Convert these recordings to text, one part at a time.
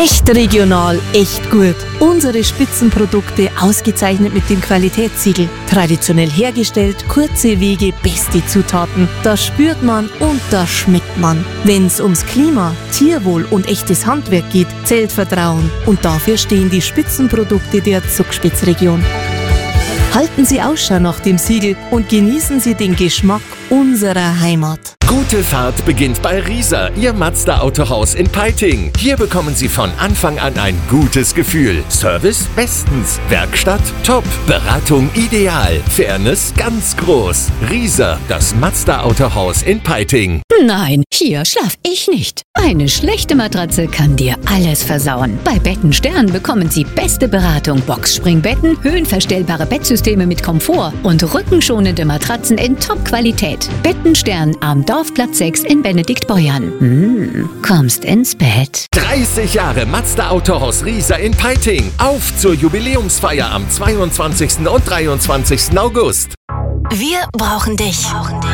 Echt regional, echt gut. Unsere Spitzenprodukte ausgezeichnet mit dem Qualitätssiegel. Traditionell hergestellt, kurze Wege, beste Zutaten. Das spürt man und das schmeckt man. Wenn's ums Klima, Tierwohl und echtes Handwerk geht, zählt Vertrauen. Und dafür stehen die Spitzenprodukte der Zugspitzregion. Halten Sie Ausschau nach dem Siegel und genießen Sie den Geschmack unserer Heimat. Gute Fahrt beginnt bei Rieser, Ihr Mazda-Autohaus in Peiting. Hier bekommen Sie von Anfang an ein gutes Gefühl. Service bestens, Werkstatt top, Beratung ideal, Fairness ganz groß. Rieser, das Mazda-Autohaus in Peiting. Nein, hier schlaf ich nicht. Eine schlechte Matratze kann dir alles versauen. Bei Bettenstern bekommen Sie beste Beratung, Boxspringbetten, höhenverstellbare Bettsysteme mit Komfort und rückenschonende Matratzen in Top-Qualität. Bettenstern am Dorfplatz 6 in Benediktbeuern. Kommst ins Bett. 30 Jahre Mazda Autohaus Rieser in Peiting. Auf zur Jubiläumsfeier am 22. und 23. August. Wir brauchen dich.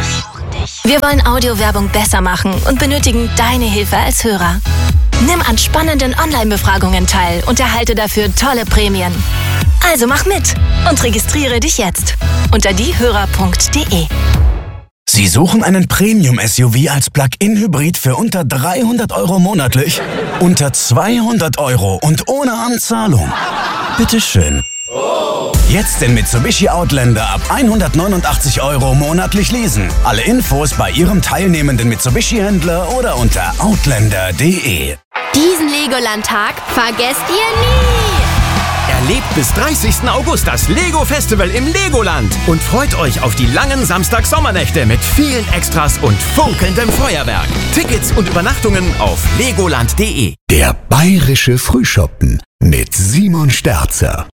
Wir wollen Audiowerbung besser machen und benötigen deine Hilfe als Hörer. Nimm an spannenden Online-Befragungen teil und erhalte dafür tolle Prämien. Also mach mit und registriere dich jetzt unter diehörer.de. Sie suchen einen Premium-SUV als Plug-in-Hybrid für unter 300 € monatlich? Unter 200 € und ohne Anzahlung? Bitteschön. Jetzt den Mitsubishi Outlander ab 189 € monatlich leasen. Alle Infos bei Ihrem teilnehmenden Mitsubishi-Händler oder unter outlander.de. Diesen Legoland-Tag vergesst ihr nie! Erlebt bis 30. August das Lego-Festival im Legoland und freut euch auf die langen Samstag-Sommernächte mit vielen Extras und funkelndem Feuerwerk. Tickets und Übernachtungen auf legoland.de. Der bayerische Frühschoppen mit Simon Sterzer.